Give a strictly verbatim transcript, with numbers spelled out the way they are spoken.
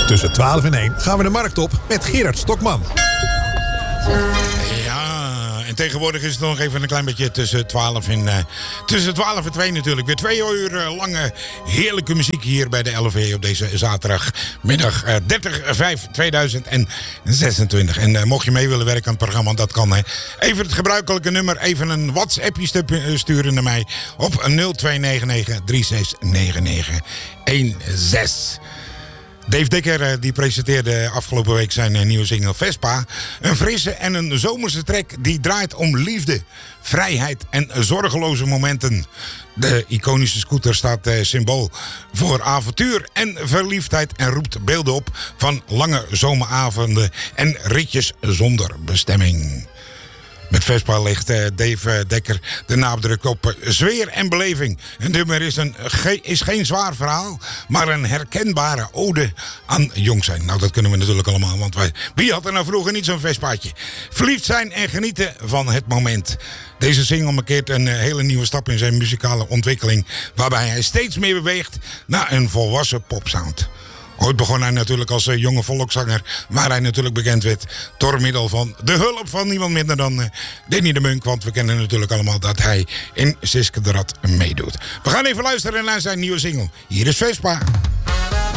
Tussen twaalf en één gaan we de markt op met Gerard Stokman. Ja, en tegenwoordig is het nog even een klein beetje tussen twaalf en, uh, tussen twaalf en twee natuurlijk. Weer twee uur uh, lange heerlijke muziek hier bij de L V op deze zaterdagmiddag uh, dertig vijf tweeduizend zesentwintig. En uh, mocht je mee willen werken aan het programma, dat kan hè. Even het gebruikelijke nummer, even een WhatsAppje sturen naar mij op nul twee negen negen drie zes negen negen een zes. Dave Dekker die presenteerde afgelopen week zijn nieuwe single Vespa. Een frisse en een zomerse track die draait om liefde, vrijheid en zorgeloze momenten. De iconische scooter staat eh, symbool voor avontuur en verliefdheid en roept beelden op van lange zomeravonden en ritjes zonder bestemming. Met Vespa legt uh, Dave Dekker de nadruk op uh, sfeer en beleving. Een nummer is, een, ge- is geen zwaar verhaal, maar een herkenbare ode aan jong zijn. Nou, dat kunnen we natuurlijk allemaal, want wij, wie had er nou vroeger niet zo'n Vespaatje? Verliefd zijn en genieten van het moment. Deze single markeert een uh, hele nieuwe stap in zijn muzikale ontwikkeling, waarbij hij steeds meer beweegt naar een volwassen popsound. Ooit begon hij natuurlijk als uh, jonge volkszanger, waar hij natuurlijk bekend werd door middel van de hulp van niemand minder dan uh, Danny de Munk. Want we kennen natuurlijk allemaal dat hij in Siske de Rad meedoet. We gaan even luisteren naar zijn nieuwe single. Hier is Vespa.